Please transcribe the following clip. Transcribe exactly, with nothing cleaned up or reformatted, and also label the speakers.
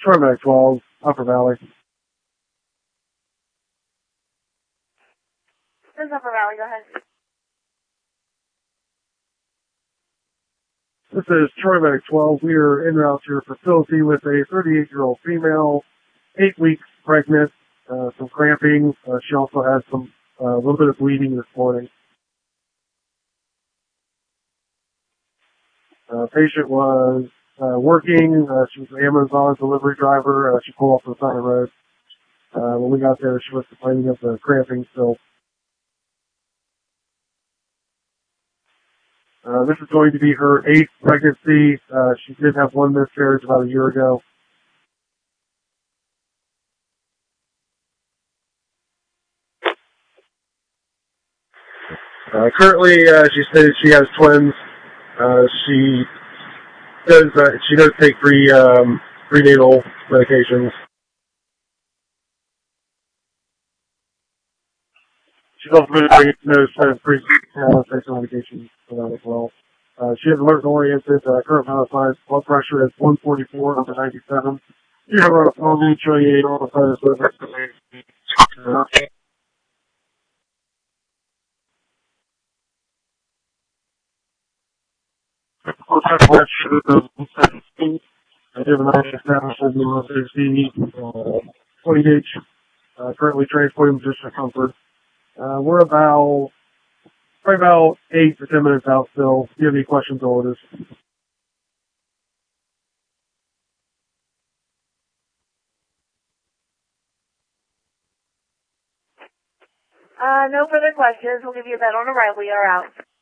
Speaker 1: Troy twelve, Upper Valley.
Speaker 2: This is Upper Valley, go ahead.
Speaker 1: This is Troy Medic twelve. We are en route to your facility with a thirty-eight-year-old female, eight weeks pregnant, uh, some cramping. Uh, she also has some, a uh, little bit of bleeding this morning. Uh, patient was uh, working. Uh, she was an Amazon delivery driver. Uh, she pulled off to the side of the road. Uh, when we got there, she was complaining of the cramping still. Uh, this is going to be her eighth pregnancy. Uh, she did have one miscarriage about a year ago. Uh, currently, uh, she stated she has twins. Uh, she does uh, she does take pre um, prenatal medications. She's also been taking those uh, prenatal medications for that as well. Uh, she is alert and oriented. Uh, current vital signs, blood pressure is one forty-four over ninety-seven. You have a phone showing you all the signs with her. I have an I established as the sixty, twenty gauge, uh, currently transporting position of comfort. Uh, we're about, probably about eight to ten minutes out still. If you have any questions or orders.
Speaker 2: Uh, no further questions. We'll give you a bed on arrival. You're out.